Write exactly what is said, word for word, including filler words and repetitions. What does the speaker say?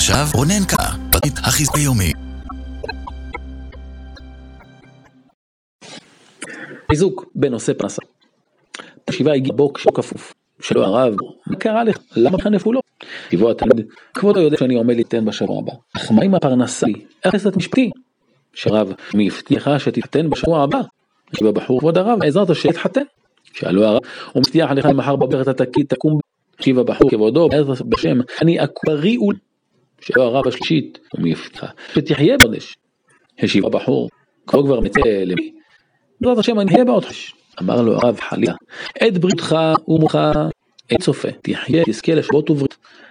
ועכשיו רונן קה, תוכנית החיזוק היומי. חיזוק בנושא פרנסה. ישיבה הגיע בו כשהוא כפוף. שלא הרב, מה קרה לך? למה חנפו לו? תבוא התלמיד, כבודו יודע שאני עומד ליתן בשבוע הבא. אך מה עם הפרנסה לי? איך עשת משפטי? שרב, מי הבטיח שתתחתן בשבוע הבא? ישיבה בחור, כבוד הרב, עזרת שתתחתן. שאלו הרב, הוא מבטיח לך למחר בבוקר אתה תקום. ישיבה בחור, כבודו, בעזרת בשם, אני אקברי אול. שאלו הרב השלישית, ומי הבטיח שתחיה בודש. ישיבה בחור, כבר כבר מצא למי. בעזרת השם, אני אהיה בעוד חודש. אמר לו הרב חלילה, את בריתך ומוך אין צופה, תחיה, תזכה לשבות וברית.